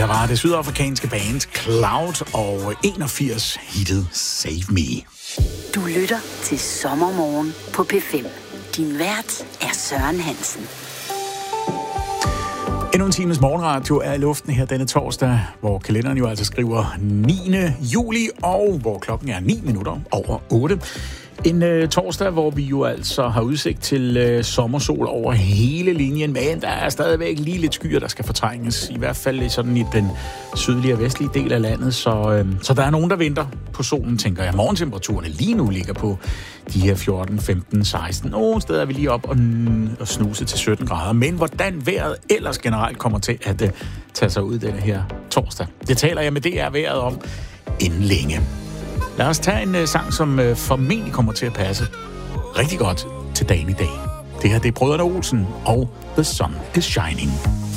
her var det sydafrikanske band Cloud og 81 hittet Save Me. Du lytter til Sommermorgen på P5. Din vært er Søren Hansen. Endnu en times morgenradio er i luften her denne torsdag, hvor kalenderen jo altså skriver 9. juli, og hvor klokken er 9 minutter over 8. En torsdag, hvor vi jo altså har udsigt til sommersol over hele linjen, men der er stadigvæk lige lidt skyer, der skal fortrænges. I hvert fald sådan i den sydlige og vestlige del af landet, så der er nogen, der venter på solen, tænker jeg. Morgentemperaturerne lige nu ligger på de her 14, 15, 16. Nogle steder er vi lige op og snuse til 17 grader. Men hvordan vejret ellers generelt kommer til at tage sig ud denne her torsdag, det taler jeg med DR-vejret om inden længe. Lad os tage en sang, som formentlig kommer til at passe rigtig godt til dagen i dag. Det her, det er Brødrene Olsen og The Sun is Shining.